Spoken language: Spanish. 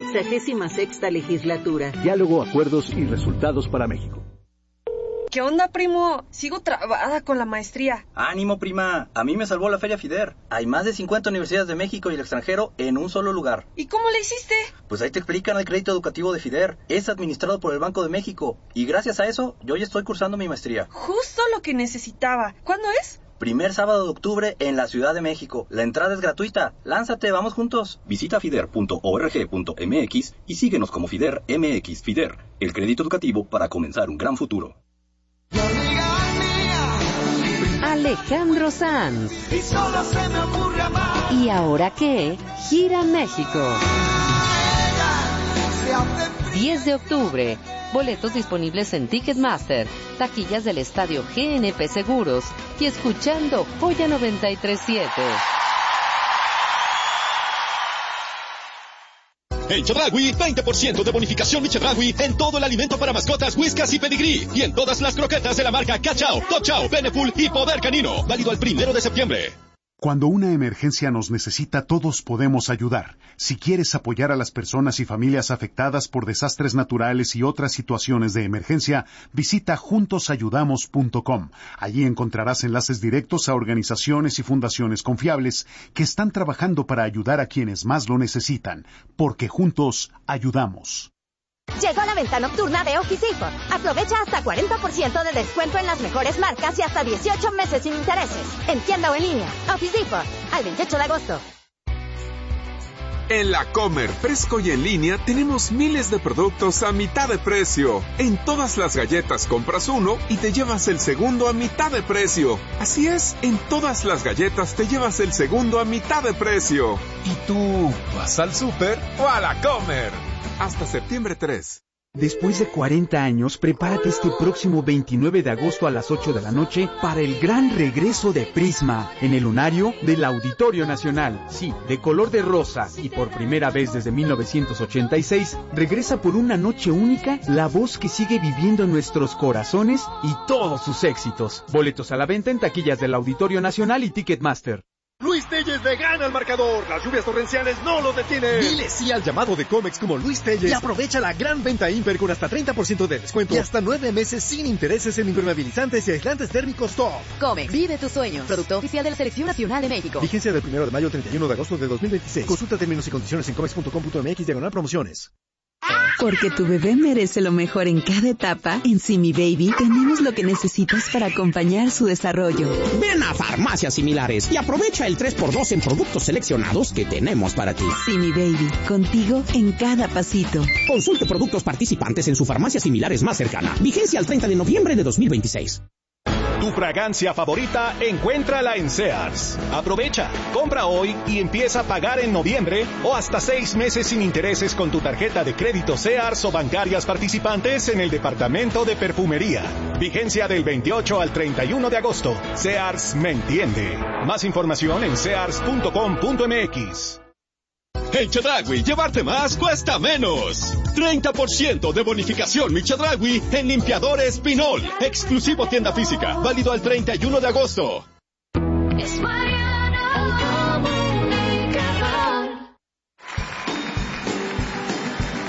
66ª legislatura. Diálogo, acuerdos y resultados para México. ¿Qué onda, primo? Sigo trabada con la maestría. ¡Ánimo, prima! A mí me salvó la Feria FIDER. Hay más de 50 universidades de México y el extranjero en un solo lugar. ¿Y cómo le hiciste? Pues ahí te explican el crédito educativo de FIDER. Es administrado por el Banco de México. Y gracias a eso, yo ya estoy cursando mi maestría. Justo lo que necesitaba. ¿Cuándo es? Primer sábado de octubre en la Ciudad de México. La entrada es gratuita. ¡Lánzate, vamos juntos! Visita fider.org.mx y síguenos como FIDER MX. FIDER, el crédito educativo para comenzar un gran futuro. Alejandro Sanz. ¿Y ahora qué? Gira México. 10 de octubre. Boletos disponibles en Ticketmaster, taquillas del estadio GNP Seguros y escuchando Joya 93.7. En Chedraui, 20% de bonificación de Chedraui en todo el alimento para mascotas, Whiskas y Pedigree. Y en todas las croquetas de la marca Cachao, Tochao, Beneful y Poder Canino. Válido el 1 de septiembre. Cuando una emergencia nos necesita, todos podemos ayudar. Si quieres apoyar a las personas y familias afectadas por desastres naturales y otras situaciones de emergencia, visita juntosayudamos.com. Allí encontrarás enlaces directos a organizaciones y fundaciones confiables que están trabajando para ayudar a quienes más lo necesitan, porque juntos ayudamos. Llegó la venta nocturna de Office Depot. Aprovecha hasta 40% de descuento en las mejores marcas y hasta 18 meses sin intereses. En tienda o en línea. Office Depot, al 28 de agosto. En La Comer, fresco y en línea, tenemos miles de productos a mitad de precio. En todas las galletas compras uno y te llevas el segundo a mitad de precio. Así es, en todas las galletas te llevas el segundo a mitad de precio. ¿Y tú vas al súper o a La Comer? Hasta septiembre 3. Después de 40 años, prepárate este próximo 29 de agosto a las 8 de la noche para el gran regreso de Prisma en el lunario del Auditorio Nacional. Sí, de color de rosa y por primera vez desde 1986, regresa por una noche única la voz que sigue viviendo en nuestros corazones y todos sus éxitos. Boletos a la venta en taquillas del Auditorio Nacional y Ticketmaster. Luis Telles le gana al marcador. Las lluvias torrenciales no lo detienen. Dile sí al llamado de Comex como Luis Telles y aprovecha la gran venta Imper con hasta 30% de descuento y hasta 9 meses sin intereses en impermeabilizantes y aislantes térmicos top. Comex, vive tus sueños. Producto oficial de la Selección Nacional de México. Vigencia del 1 de mayo al 31 de agosto de 2026. Consulta términos y condiciones en comex.com.mx/promociones. Porque tu bebé merece lo mejor en cada etapa, en Simi Baby tenemos lo que necesitas para acompañar su desarrollo. Ven a Farmacias Similares y aprovecha el 3x2 en productos seleccionados que tenemos para ti. Simi Baby, contigo en cada pasito. Consulte productos participantes en su farmacia similares más cercana. Vigencia al 30 de noviembre de 2026. Tu fragancia favorita, encuéntrala en Sears. Aprovecha, compra hoy y empieza a pagar en noviembre o hasta 6 meses sin intereses con tu tarjeta de crédito Sears o bancarias participantes en el departamento de perfumería. Vigencia del 28 al 31 de agosto. Sears me entiende. Más información en sears.com.mx. En Chedraui, llevarte más cuesta menos. 30% de bonificación Mi Chedraui en limpiadores Pinol. Exclusivo tienda física. Válido al 31 de agosto.